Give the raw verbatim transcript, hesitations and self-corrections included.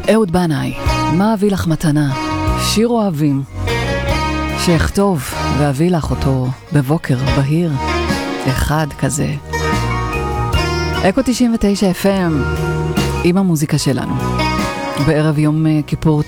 אהוד בנאי, מה אביא לך מתנה? שיר אוהבים שאכתוב ואביא לך אותו בבוקר בהיר אחד כזה. אקו תשעים ותשע אף אם עם המוזיקה שלנו בערב יום כיפור